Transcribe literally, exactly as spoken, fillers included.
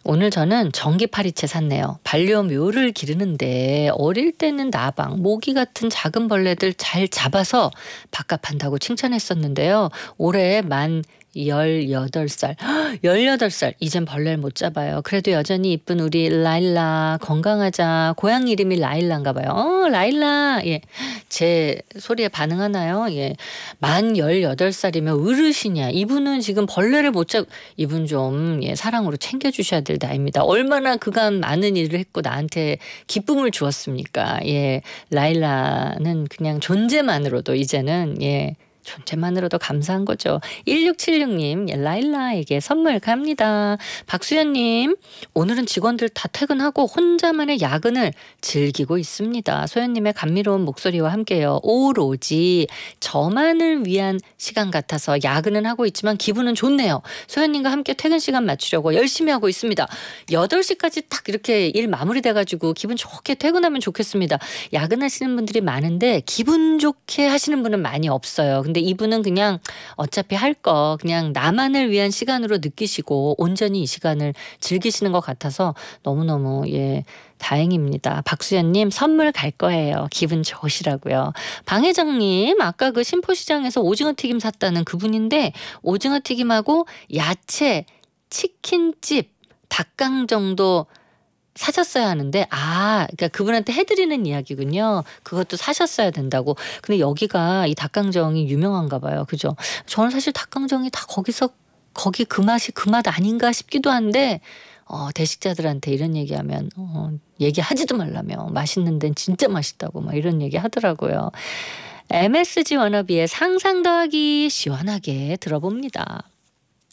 오늘 저는 전기파리채 샀네요. 반려묘를 기르는데 어릴 때는 나방, 모기 같은 작은 벌레들 잘 잡아서 밥값 한다고 칭찬했었는데요. 올해 만 열여덟 살, 열여덟 살 이젠 벌레를 못 잡아요. 그래도 여전히 이쁜 우리 라일라 건강하자. 고양이 이름이 라일라인가 봐요. 어 라일라. 예, 제 소리에 반응하나요? 예, 만 열여덟 살이면 어르신이야. 이분은 지금 벌레를 못 잡. 이분 좀 예, 사랑으로 챙겨주셔야 될 나이입니다. 얼마나 그간 많은 일을 했고 나한테 기쁨을 주었습니까? 예, 라일라는 그냥 존재만으로도 이제는 예. 존재만으로도 감사한 거죠. 일육칠육 님 예, 라일라에게 선물 갑니다. 박수연님 오늘은 직원들 다 퇴근하고 혼자만의 야근을 즐기고 있습니다. 소연님의 감미로운 목소리와 함께요. 오로지 저만을 위한 시간 같아서 야근은 하고 있지만 기분은 좋네요. 소연님과 함께 퇴근 시간 맞추려고 열심히 하고 있습니다. 여덟 시까지 딱 이렇게 일 마무리돼가지고 기분 좋게 퇴근하면 좋겠습니다. 야근하시는 분들이 많은데 기분 좋게 하시는 분은 많이 없어요. 근데 이분은 그냥 어차피 할 거 그냥 나만을 위한 시간으로 느끼시고 온전히 이 시간을 즐기시는 것 같아서 너무너무 예 다행입니다. 박수연님 선물 갈 거예요. 기분 좋으시라고요. 방 회장님 아까 그 신포시장에서 오징어 튀김 샀다는 그분인데 오징어 튀김하고 야채, 치킨집, 닭강 정도 사셨어야 하는데 아 그러니까 그분한테 해드리는 이야기군요. 그것도 사셨어야 된다고. 근데 여기가 이 닭강정이 유명한가 봐요. 그죠? 저는 사실 닭강정이 다 거기서 거기 그 맛이 그 맛 아닌가 싶기도 한데 어, 대식자들한테 이런 얘기하면 어, 얘기하지도 말라며 맛있는 데는 진짜 맛있다고 막 이런 얘기 하더라고요. 엠에스지 워너비의 상상 더하기 시원하게 들어봅니다.